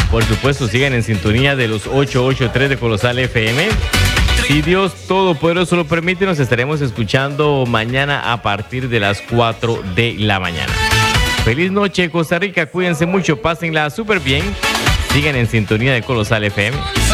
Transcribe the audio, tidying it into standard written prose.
Por supuesto, sigan en sintonía de los 883 de Colosal FM. Si Dios Todopoderoso lo permite, nos estaremos escuchando mañana a partir de las 4 de la mañana. Feliz noche, Costa Rica. Cuídense mucho, pásenla súper bien. Sigan en sintonía de Colosal FM.